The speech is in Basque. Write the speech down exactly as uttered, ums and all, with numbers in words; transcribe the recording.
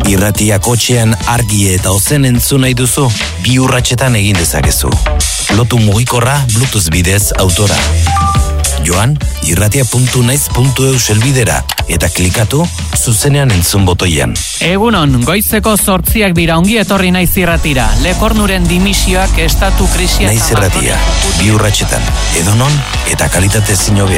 Irratia kotxean argi eta ozen entzun nahi duzu, bi urratsetan egin dezakezu. Lotu mugikorra Bluetooth bidez autora. Joan, irratia puntu naiz puntu eu selbidera eta klikatu zuzenean entzun botoian. Egunon, goizeko zortziak dira, ongi etorri naiz irratira. Lekornuren dimisioak estatu krisia... Naiz irratia, bi urratsetan, edonon eta kalitate zinobea.